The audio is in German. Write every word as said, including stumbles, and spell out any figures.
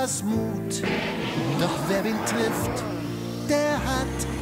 etwas Mut. Doch wer wen trifft, der hat